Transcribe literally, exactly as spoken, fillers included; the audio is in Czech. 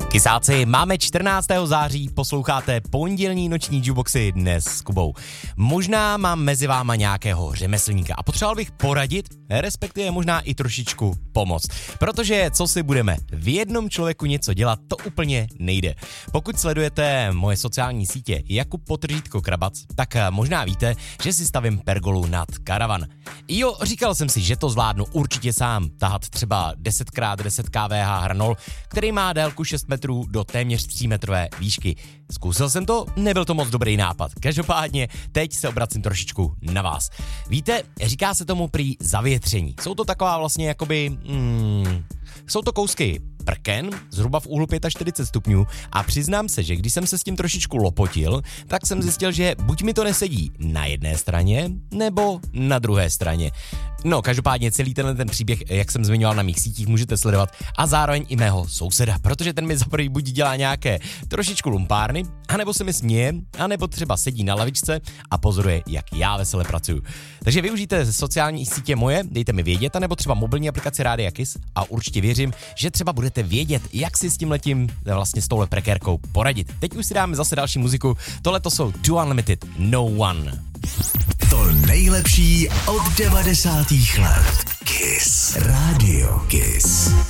Kysáci, máme čtrnáctého září, posloucháte pondělní noční jukeboxy dnes s Kubou. Možná mám mezi váma nějakého řemeslníka a potřeboval bych poradit, respektive možná i trošičku pomoct. Protože co si budeme, v jednom člověku něco dělat, to úplně nejde. Pokud sledujete moje sociální sítě Jakub Potržítko Krabac, tak možná víte, že si stavím pergolu nad karavan. Jo, říkal jsem si, že to zvládnu určitě sám, tahat třeba deset krát deset kWh hranol, který má délku šest metrů do téměř třímetrové výšky. Zkusil jsem to, nebyl to moc dobrý nápad. Každopádně teď se obracím trošičku na vás. Víte, říká se tomu prý zavětření. Jsou to taková vlastně jakoby... Hmm, jsou to kousky prken, zhruba v úhlu čtyřicet pět stupňů a přiznám se, že když jsem se s tím trošičku lopotil, tak jsem zjistil, že buď mi to nesedí na jedné straně, nebo na druhé straně. No, každopádně celý tenhle ten příběh, jak jsem zmiňoval na mých sítích, můžete sledovat a zároveň i mého souseda, protože ten mi za prvý buď dělá nějaké trošičku lumpárny, anebo se mi směje, anebo třeba sedí na lavičce a pozoruje, jak já vesele pracuju. Takže využijte sociální sítě moje, dejte mi vědět, anebo třeba mobilní aplikaci Rádia Kiss a určitě věřím, že třeba budete vědět, jak si s tímhletím vlastně s touhle prekérkou poradit. Teď už si dáme zase další muziku, tohle to jsou Too Unlimited, No One. To nejlepší od devadesátých let. Kiss. Radio Kiss.